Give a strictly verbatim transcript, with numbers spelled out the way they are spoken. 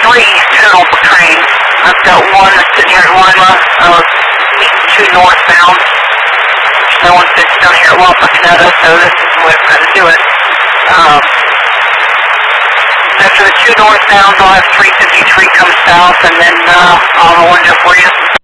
three total trains. I've got one that's sitting here at Lima, uh, meeting two northbound. There's no one sits down here at Wapakoneta, so this is the way I'm going to do it. Um, after the two northbounds, I'll have three fifty-three come south, and then uh, I'll have a window for you.